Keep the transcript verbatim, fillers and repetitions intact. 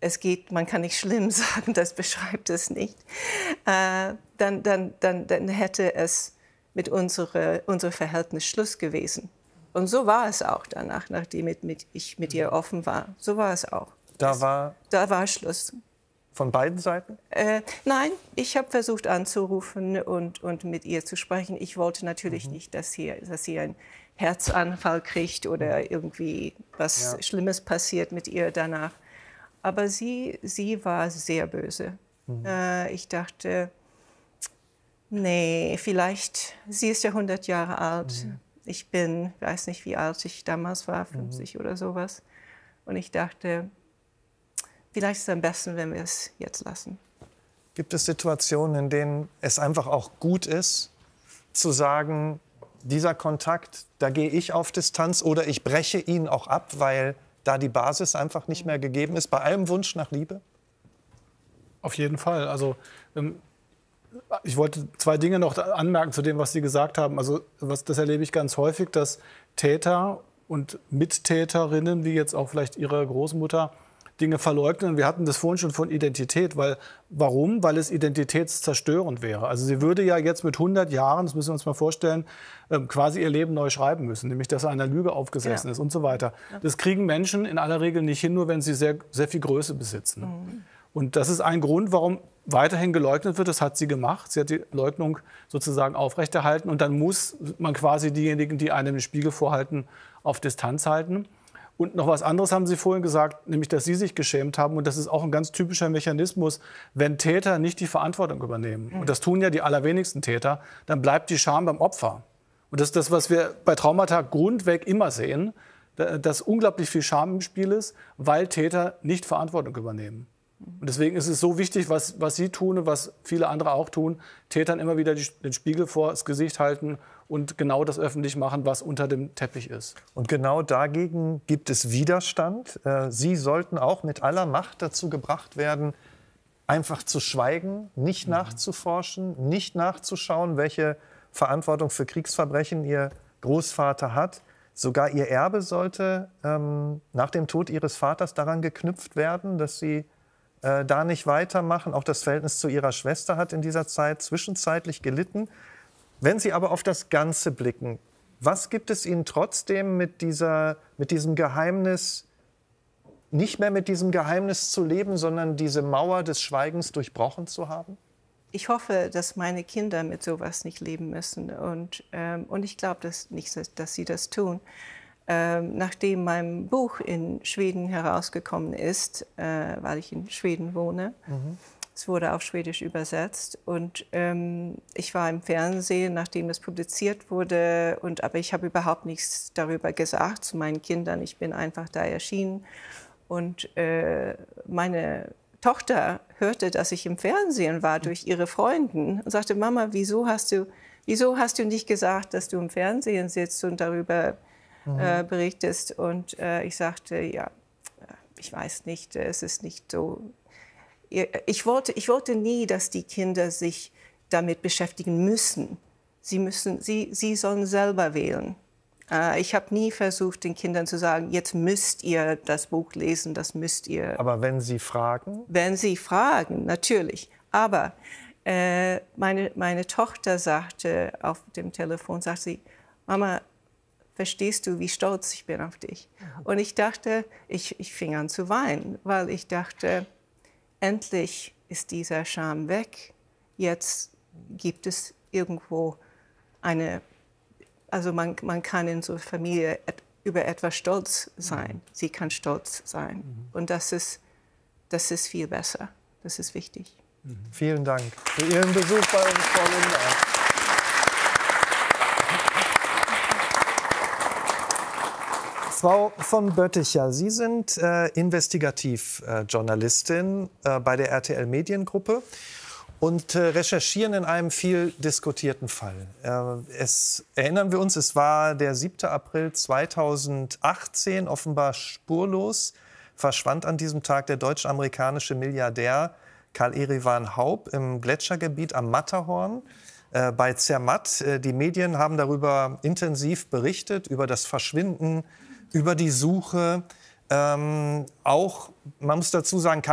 es geht, man kann nicht schlimm sagen, das beschreibt es nicht, äh, dann, dann, dann, dann hätte es mit unserem unsere Verhältnis Schluss gewesen. Und so war es auch danach, nachdem mit, mit, ich mit ihr offen war. So war es auch. Da es, war, da war Schluss. Von beiden Seiten? Äh, nein, ich habe versucht anzurufen und, und mit ihr zu sprechen. Ich wollte natürlich mhm. nicht, dass sie, dass sie einen Herzanfall kriegt oder irgendwie was ja. Schlimmes passiert mit ihr danach. Aber sie, sie war sehr böse. Mhm. Äh, ich dachte, nee, vielleicht, sie ist ja hundert Jahre alt. Mhm. Ich bin, weiß nicht, wie alt ich damals war, fünfzig mhm. oder sowas. Und ich dachte, vielleicht ist es am besten, wenn wir es jetzt lassen. Gibt es Situationen, in denen es einfach auch gut ist, zu sagen, dieser Kontakt, da gehe ich auf Distanz oder ich breche ihn auch ab, weil da die Basis einfach nicht mehr gegeben ist, bei allem Wunsch nach Liebe? Auf jeden Fall. Also, ähm, ich wollte zwei Dinge noch anmerken zu dem, was Sie gesagt haben. Also, was, das erlebe ich ganz häufig, dass Täter und Mittäterinnen, wie jetzt auch vielleicht Ihre Großmutter, Dinge verleugnen. Wir hatten das vorhin schon von Identität. Weil, warum? Weil es identitätszerstörend wäre. Also sie würde ja jetzt mit hundert Jahren, das müssen wir uns mal vorstellen, quasi ihr Leben neu schreiben müssen. Nämlich, dass er einer Lüge aufgesessen ja. ist und so weiter. Das kriegen Menschen in aller Regel nicht hin, nur wenn sie sehr, sehr viel Größe besitzen. Mhm. Und das ist ein Grund, warum weiterhin geleugnet wird. Das hat sie gemacht. Sie hat die Leugnung sozusagen aufrechterhalten. Und dann muss man quasi diejenigen, die einem den Spiegel vorhalten, auf Distanz halten. Und noch was anderes haben Sie vorhin gesagt, nämlich, dass Sie sich geschämt haben. Und das ist auch ein ganz typischer Mechanismus, wenn Täter nicht die Verantwortung übernehmen. Mhm. Und das tun ja die allerwenigsten Täter. Dann bleibt die Scham beim Opfer. Und das ist das, was wir bei Traumata grundweg immer sehen, dass unglaublich viel Scham im Spiel ist, weil Täter nicht Verantwortung übernehmen. Und deswegen ist es so wichtig, was, was Sie tun und was viele andere auch tun, Tätern immer wieder die, den Spiegel vor das Gesicht halten und genau das öffentlich machen, was unter dem Teppich ist. Und genau dagegen gibt es Widerstand. Sie sollten auch mit aller Macht dazu gebracht werden, einfach zu schweigen, nicht mhm. nachzuforschen, nicht nachzuschauen, welche Verantwortung für Kriegsverbrechen Ihr Großvater hat. Sogar Ihr Erbe sollte ähm, nach dem Tod Ihres Vaters daran geknüpft werden, dass Sie äh, da nicht weitermachen. Auch das Verhältnis zu Ihrer Schwester hat in dieser Zeit zwischenzeitlich gelitten. Wenn Sie aber auf das Ganze blicken, was gibt es Ihnen trotzdem mit, dieser, mit diesem Geheimnis, nicht mehr mit diesem Geheimnis zu leben, sondern diese Mauer des Schweigens durchbrochen zu haben? Ich hoffe, dass meine Kinder mit sowas nicht leben müssen. Und, ähm, und ich glaube dass nicht, dass sie das tun. Ähm, nachdem mein Buch in Schweden herausgekommen ist, äh, weil ich in Schweden wohne, mhm. es wurde auf Schwedisch übersetzt. Und ähm, ich war im Fernsehen, nachdem das publiziert wurde. Und, aber ich habe überhaupt nichts darüber gesagt zu meinen Kindern. Ich bin einfach da erschienen. Und äh, meine Tochter hörte, dass ich im Fernsehen war durch ihre Freunde und sagte, Mama, wieso hast du, wieso hast du nicht gesagt, dass du im Fernsehen sitzt und darüber mhm. äh, berichtest? Und äh, ich sagte, ja, ich weiß nicht, es ist nicht so. Ich wollte, ich wollte nie, dass die Kinder sich damit beschäftigen müssen. Sie, müssen, sie, sie sollen selber wählen. Ich habe nie versucht, den Kindern zu sagen, jetzt müsst ihr das Buch lesen, das müsst ihr. Aber wenn sie fragen? Wenn sie fragen, natürlich. Aber äh, meine, meine Tochter sagte auf dem Telefon, sagt sie, Mama, verstehst du, wie stolz ich bin auf dich? Und ich dachte, ich, ich fing an zu weinen, weil ich dachte, endlich ist dieser Scham weg. Jetzt gibt es irgendwo eine... Also man, man kann in so einer Familie et, über etwas stolz sein. Mhm. Sie kann stolz sein. Mhm. Und das ist, das ist viel besser. Das ist wichtig. Mhm. Vielen Dank für Ihren Besuch bei uns, Frau Linder. Frau von Bötticher, Sie sind äh, Investigativjournalistin äh, bei der R T L Mediengruppe. Und äh, recherchieren in einem viel diskutierten Fall. Äh, es, erinnern wir uns, es war der siebte April zweitausendachtzehn, offenbar spurlos verschwand an diesem Tag der deutsch-amerikanische Milliardär Karl-Erivan Haup im Gletschergebiet am Matterhorn äh, bei Zermatt. Äh, die Medien haben darüber intensiv berichtet, über das Verschwinden, über die Suche. Ähm, auch, man muss dazu sagen,